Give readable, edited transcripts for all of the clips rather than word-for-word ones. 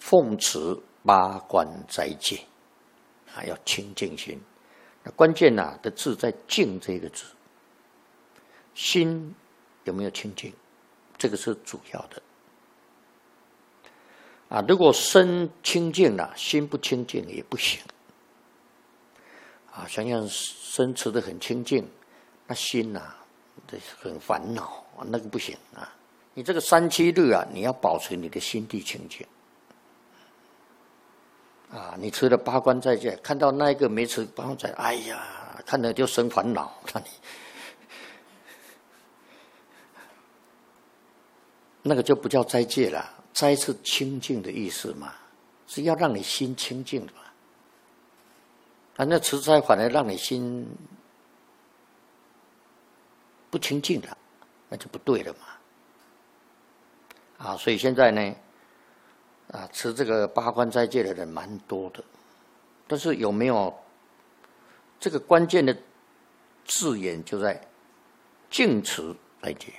奉持八关斋戒啊，要清净心。那关键的字在净这个字，心有没有清净，这个是主要的。啊，如果身清净了，心不清净也不行。啊，想想身持得很清净，那心很烦恼，那个不行啊。你这个3-7日你要保持你的心地清净。啊，你持了八关斋戒，看到那一个没持八关斋戒，哎呀，看了就生烦恼。那个就不叫斋戒了。斋是清净的意思嘛，是要让你心清净的嘛。那持斋反而让你心不清净了，那就不对了嘛。啊，所以现在呢，持这个八关斋戒的人蛮多的，但是有没有这个关键的字眼就在净持斋戒。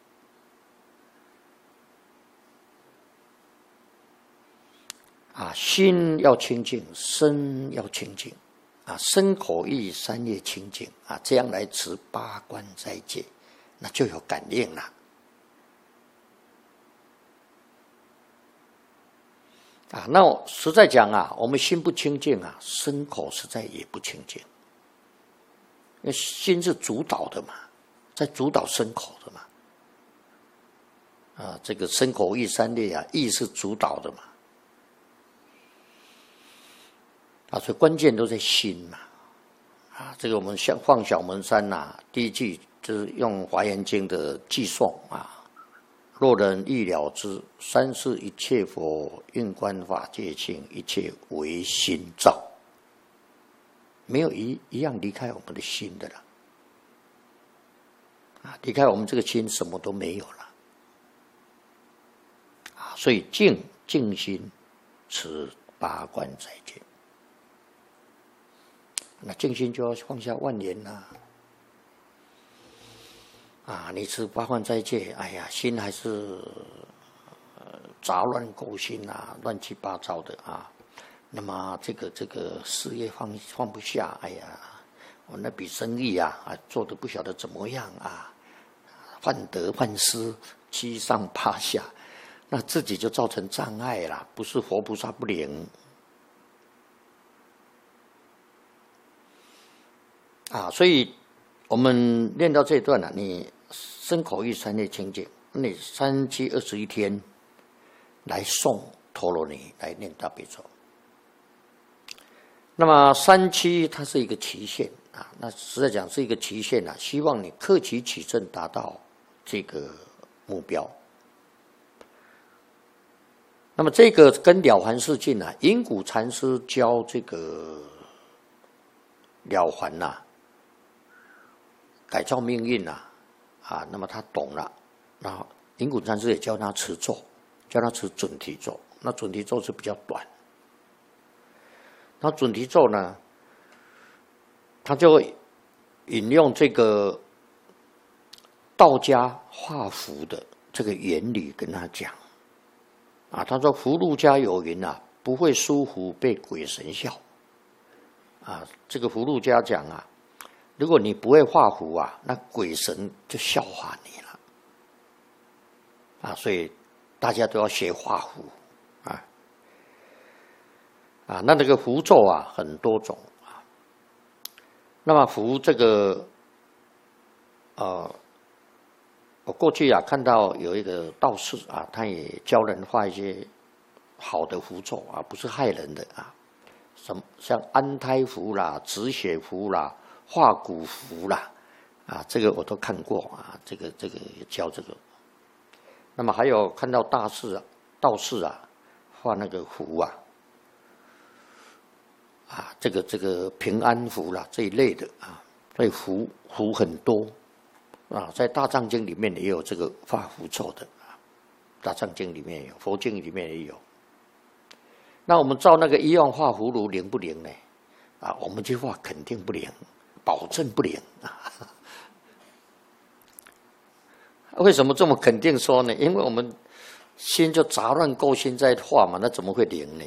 啊，心要清净，身要清净，啊，身口意三业清净，啊，这样来持八关斋戒，那就有感应了。啊，那实在讲我们心不清净身口实在也不清净，因为心是主导的嘛，在主导身口的嘛。啊，这个身口意三业意是主导的嘛。啊，所以关键都在心嘛。啊，这个我们像放小门山第一句就是用华严经的偈颂若人欲了知，三世一切佛，运观法界性，一切唯心造。没有一样离开我们的心的了。啊，离开我们这个心，什么都没有了。啊，所以静心持八关斋戒。那静心就要放下万缘啊，你持八关斋戒，哎呀，心还是杂乱勾心乱七八糟的那么这个事业放不下，哎呀，我那笔生意做得不晓得怎么样患得患失，七上八下，那自己就造成障碍了，不是佛菩萨不灵。所以我们练到这一段你身口意三业清净，你3-7 21天来诵陀罗尼，来念大悲咒。那么3-7它是一个期限那实在讲是一个期限希望你克期起正达到这个目标。那么这个跟了凡四境因谷禅师教这个了凡改造命运那么他懂了，然后因谷禅师也教他持咒，教他持准提咒。那准提咒是比较短，那准提咒呢，他就引用这个道家画符的这个原理跟他讲他说符箓家有云不会书符被鬼神笑这个符箓家讲如果你不会画符那鬼神就笑话你了所以大家都要学画符那这个符咒很多种那么符这个我过去看到有一个道士他也教人画一些好的符咒不是害人的什么像安胎符啦、止血符啦、化骨符啦这个我都看过这个也教这个。那么还有看到道士画那个符这个平安符啦这一类的所以符很多在大藏经里面也有这个画符咒的大藏经里面也有，佛经里面也有。那我们照那个医用画符炉灵不灵呢？我们去画肯定不灵，保证不灵为什么这么肯定说呢？因为我们心就杂乱勾心在化嘛，那怎么会灵呢？